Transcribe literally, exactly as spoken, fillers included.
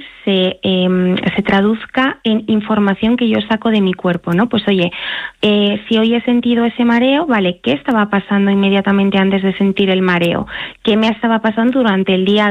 se, eh, se traduzca en información que yo saco de mi cuerpo, ¿no? Pues oye, eh, si hoy he sentido ese mareo, vale, ¿qué estaba pasando inmediatamente antes de sentir el mareo? ¿Qué me estaba pasando durante el día